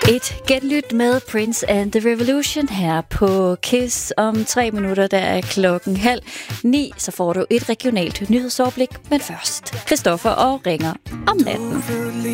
Et genlyt med Prince and the Revolution her på KISS. Om 3 minutter, der er 8:30. Så får du et regionalt nyhedsoverblik. Men først, Christoffer og Ringer om natten.